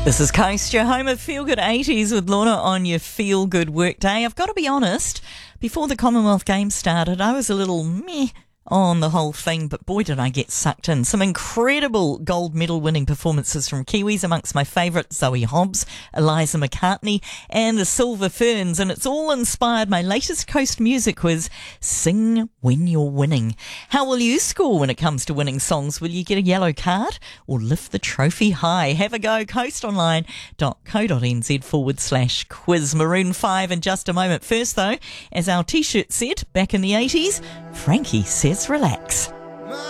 This is Coast, your home of Feel Good 80s with Lorna on your Feel Good workday. I've got to be honest, before the Commonwealth Games started, I was a little meh on the whole thing, but boy did I get sucked in. Some incredible gold medal winning performances from Kiwis, amongst my favourite Zoe Hobbs, Eliza McCartney and the Silver Ferns, and it's all inspired my latest Coast music quiz, Sing When You're Winning. How will you score when it comes to winning songs? Will you get a yellow card or lift the trophy high? Have a go, coastonline.co.nz/quiz. Maroon 5 in just a moment. First though, as our t-shirt said, back in the 80s, Frankie says relax.